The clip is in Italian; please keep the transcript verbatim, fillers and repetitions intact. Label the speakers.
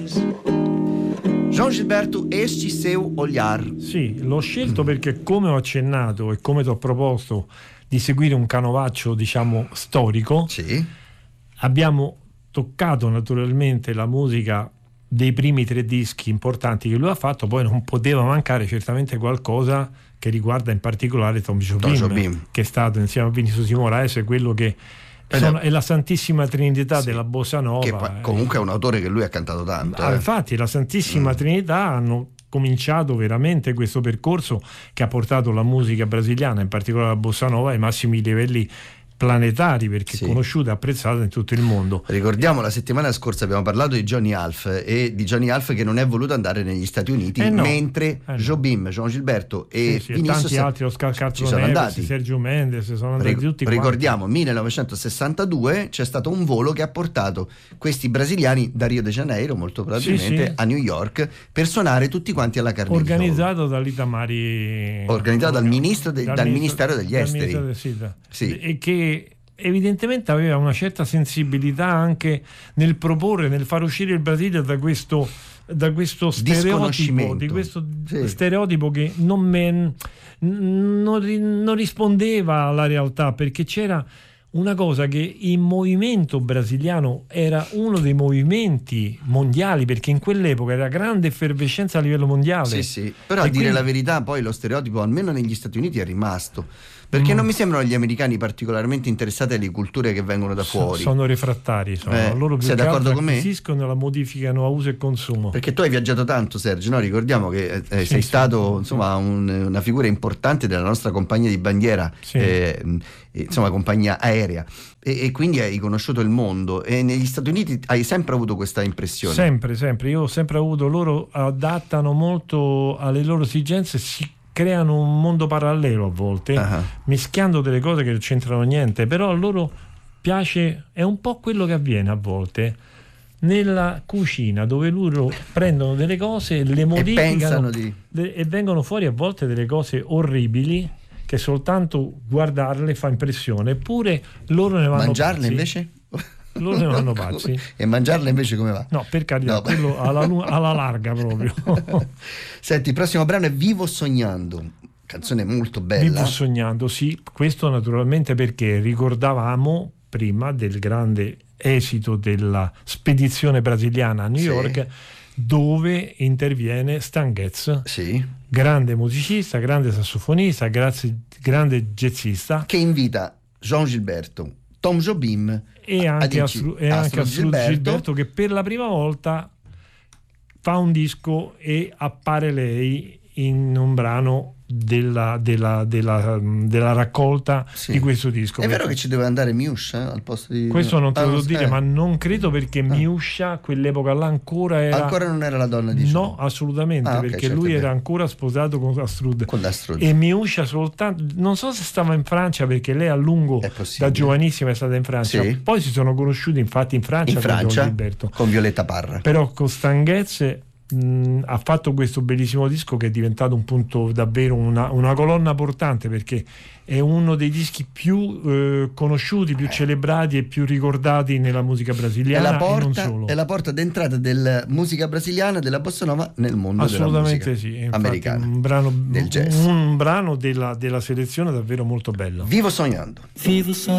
Speaker 1: João Gilberto, este seu olhar.
Speaker 2: Sì, l'ho scelto perché, come ho accennato e come ti ho proposto di seguire un canovaccio, diciamo, storico,
Speaker 1: sì.
Speaker 2: abbiamo toccato naturalmente la musica dei primi tre dischi importanti che lui ha fatto, poi non poteva mancare certamente qualcosa che riguarda in particolare Tom Jobim,
Speaker 1: Tom Jobim.
Speaker 2: che è stato insieme a Vinicius Moraes quello che sono, è la Santissima Trinità sì, della Bossa Nova.
Speaker 1: Che poi, comunque è un autore che lui ha cantato tanto.
Speaker 2: Ah,
Speaker 1: eh.
Speaker 2: Infatti la Santissima mm. Trinità hanno cominciato veramente questo percorso che ha portato la musica brasiliana, in particolare la Bossa Nova, ai massimi livelli planetari, perché sì. conosciuta e apprezzata in tutto il mondo.
Speaker 1: Ricordiamo, la settimana scorsa abbiamo parlato di Johnny Half e di Johnny Half che non è voluto andare negli Stati Uniti,
Speaker 2: eh no,
Speaker 1: mentre
Speaker 2: eh no.
Speaker 1: Jobim, João Gilberto e,
Speaker 2: sì, sì, e tanti altri, Oscar
Speaker 1: ci sono andati.
Speaker 2: Sergio Mendes, sono andati
Speaker 1: Ric-
Speaker 2: tutti
Speaker 1: ricordiamo
Speaker 2: quanti.
Speaker 1: millenovecentosessantadue c'è stato un volo che ha portato questi brasiliani da Rio de Janeiro, molto probabilmente, sì, sì. a New York per suonare tutti quanti alla Carnegie Hall.
Speaker 2: Organizzato dall'Itamari,
Speaker 1: organizzato dal, ministro de-
Speaker 2: dal,
Speaker 1: dal
Speaker 2: ministro,
Speaker 1: Ministero degli
Speaker 2: dal
Speaker 1: Esteri
Speaker 2: ministro del, sì, da,
Speaker 1: sì.
Speaker 2: e che evidentemente aveva una certa sensibilità anche nel proporre, nel far uscire il Brasile da questo, da questo stereotipo, di questo sì. stereotipo che non, me, non, non rispondeva alla realtà, perché c'era una cosa che il movimento brasiliano era uno dei movimenti mondiali, perché in quell'epoca era grande effervescenza a livello mondiale.
Speaker 1: Sì, sì. Però
Speaker 2: e
Speaker 1: a dire
Speaker 2: quindi...
Speaker 1: la verità, poi lo stereotipo almeno negli Stati Uniti è rimasto, perché mm. non mi sembrano gli americani particolarmente interessati alle culture che vengono da fuori.
Speaker 2: Sono refrattari, sono.
Speaker 1: Eh,
Speaker 2: loro più
Speaker 1: sei
Speaker 2: che
Speaker 1: d'accordo con me?
Speaker 2: Acquisiscono, la modificano a uso e consumo.
Speaker 1: Perché tu hai viaggiato tanto, Sergio, no? Ricordiamo che eh,
Speaker 2: sì,
Speaker 1: sei
Speaker 2: sì,
Speaker 1: stato
Speaker 2: sì,
Speaker 1: insomma un, una figura importante della nostra compagnia di bandiera,
Speaker 2: sì.
Speaker 1: eh, insomma compagnia aerea, e, e quindi hai conosciuto il mondo, e negli Stati Uniti hai sempre avuto questa impressione.
Speaker 2: Sempre, sempre, io ho sempre avuto, loro adattano molto alle loro esigenze, si creano un mondo parallelo a volte, uh-huh. mischiando delle cose che non c'entrano niente, però a loro piace, è un po' quello che avviene a volte nella cucina, dove loro prendono delle cose, le modificano
Speaker 1: e, di...
Speaker 2: de- e vengono fuori a volte delle cose orribili che soltanto guardarle fa impressione, eppure loro ne vanno
Speaker 1: mangiarle
Speaker 2: pazzi.
Speaker 1: Invece?
Speaker 2: Loro ne vanno pazzi.
Speaker 1: E mangiarle invece come va?
Speaker 2: No, per carità, no, quello alla, alla larga proprio.
Speaker 1: Senti, il prossimo brano è Vivo Sognando, canzone molto bella.
Speaker 2: Vivo Sognando, sì, questo naturalmente perché ricordavamo prima del grande esito della spedizione brasiliana a New
Speaker 1: sì.
Speaker 2: York, dove interviene Stan Getz,
Speaker 1: sì.
Speaker 2: grande musicista, grande sassofonista, grazie, grande jazzista,
Speaker 1: che invita João Gilberto, Tom Jobim
Speaker 2: e anche a,
Speaker 1: Astro,
Speaker 2: e anche
Speaker 1: Astro
Speaker 2: a
Speaker 1: Gilberto.
Speaker 2: Gilberto, che per la prima volta fa un disco e appare lei in un brano della, della, della, della raccolta sì. di questo disco.
Speaker 1: È vero che ci doveva andare Miuscia eh, al posto di...
Speaker 2: Questo non te lo
Speaker 1: ah,
Speaker 2: devo dire,
Speaker 1: eh.
Speaker 2: ma non credo, perché ah. Miuscia quell'epoca là ancora era...
Speaker 1: Ancora non era la donna di
Speaker 2: No, assolutamente, ah, okay, perché certo, lui era ancora sposato con Astrud.
Speaker 1: Con Astrud.
Speaker 2: E Miuscia soltanto... Non so se stava in Francia, perché lei a lungo, da giovanissima, è stata in Francia.
Speaker 1: Sì.
Speaker 2: Poi si sono conosciuti infatti in Francia,
Speaker 1: in Francia
Speaker 2: con Gilberto.
Speaker 1: Con Violetta Parra.
Speaker 2: Però con Stan Getz mh, ha fatto questo bellissimo disco che è diventato un punto, davvero una, una colonna portante, perché è uno dei dischi più eh, conosciuti, più celebrati e più ricordati nella musica brasiliana,
Speaker 1: è la porta,
Speaker 2: e non solo.
Speaker 1: È la porta d'entrata della musica brasiliana, della bossa nova, nel mondo
Speaker 2: assolutamente
Speaker 1: della musica
Speaker 2: sì, infatti,
Speaker 1: americana,
Speaker 2: un brano,
Speaker 1: del jazz.
Speaker 2: un brano della, della selezione davvero molto bello.
Speaker 1: Vivo Sognando.
Speaker 3: Vivo sognando.